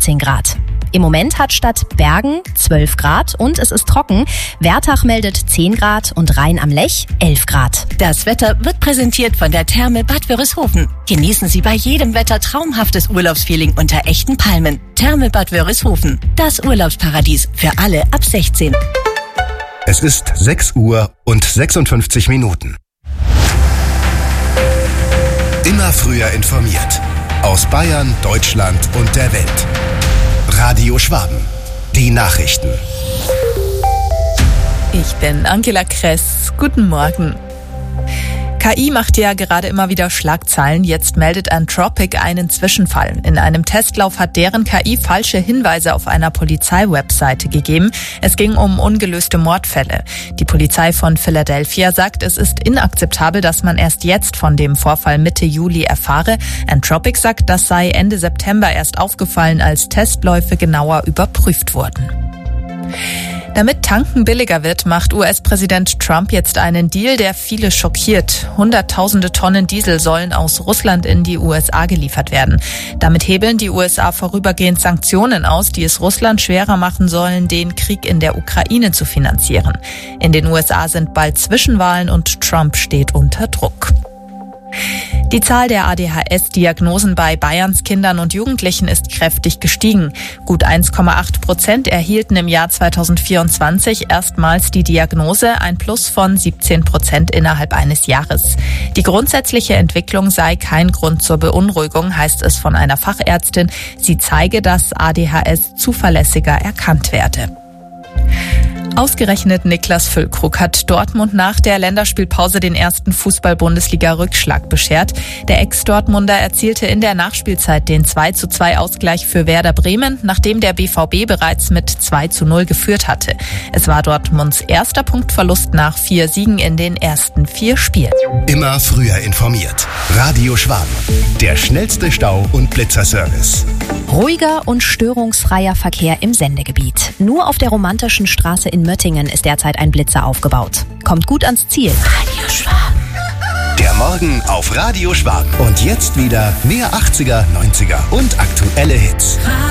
14 Grad. Im Moment hat Stadt Bergen 12 Grad und es ist trocken. Wertach meldet 10 Grad und Rhein am Lech 11 Grad. Das Wetter wird präsentiert von der Therme Bad Wörishofen. Genießen Sie bei jedem Wetter traumhaftes Urlaubsfeeling unter echten Palmen. Therme Bad Wörishofen, das Urlaubsparadies für alle ab 16. Es ist 6 Uhr und 56 Minuten. Immer früher informiert. Aus Bayern, Deutschland und der Welt. Radio Schwaben. Die Nachrichten. Ich bin Angela Kress. Guten Morgen. KI macht ja gerade immer wieder Schlagzeilen. Jetzt meldet Anthropic einen Zwischenfall. In einem Testlauf hat deren KI falsche Hinweise auf einer Polizeiwebseite gegeben. Es ging um ungelöste Mordfälle. Die Polizei von Philadelphia sagt, es ist inakzeptabel, dass man erst jetzt von dem Vorfall Mitte Juli erfahre. Anthropic sagt, das sei Ende September erst aufgefallen, als Testläufe genauer überprüft wurden. Damit Tanken billiger wird, macht US-Präsident Trump jetzt einen Deal, der viele schockiert. Hunderttausende Tonnen Diesel sollen aus Russland in die USA geliefert werden. Damit hebeln die USA vorübergehend Sanktionen aus, die es Russland schwerer machen sollen, den Krieg in der Ukraine zu finanzieren. In den USA sind bald Zwischenwahlen und Trump steht unter Druck. Die Zahl der ADHS-Diagnosen bei Bayerns Kindern und Jugendlichen ist kräftig gestiegen. Gut 1,8% erhielten im Jahr 2024 erstmals die Diagnose, ein Plus von 17% innerhalb eines Jahres. Die grundsätzliche Entwicklung sei kein Grund zur Beunruhigung, heißt es von einer Fachärztin. Sie zeige, dass ADHS zuverlässiger erkannt werde. Ausgerechnet Niklas Füllkrug hat Dortmund nach der Länderspielpause den ersten Fußball-Bundesliga-Rückschlag beschert. Der Ex-Dortmunder erzielte in der Nachspielzeit den 2:2-Ausgleich für Werder Bremen, nachdem der BVB bereits mit 2:0 geführt hatte. Es war Dortmunds erster Punktverlust nach 4 Siegen in den ersten 4 Spielen. Immer früher informiert. Radio Schwaben. Der schnellste Stau- und Blitzerservice. Ruhiger und störungsfreier Verkehr im Sendegebiet. Nur auf der romantischen Straße in Möttingen ist derzeit ein Blitzer aufgebaut. Kommt gut ans Ziel. Radio Schwaben. Der Morgen auf Radio Schwaben. Und jetzt wieder mehr 80er, 90er und aktuelle Hits.